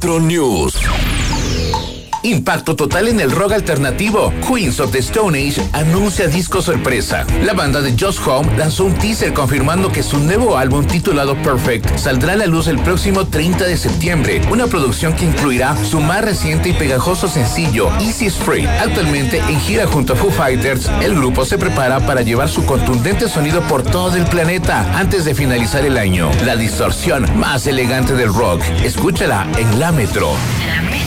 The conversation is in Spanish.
Metro News. Impacto total en el rock alternativo. Queens of the Stone Age anuncia disco sorpresa. La banda de Just Home lanzó un teaser confirmando que su nuevo álbum titulado Perfect saldrá a la luz el próximo 30 de septiembre. Una producción que incluirá su más reciente y pegajoso sencillo, Easy Street. Actualmente en gira junto a Foo Fighters, el grupo se prepara para llevar su contundente sonido por todo el planeta antes de finalizar el año. La distorsión más elegante del rock. Escúchala en La Metro.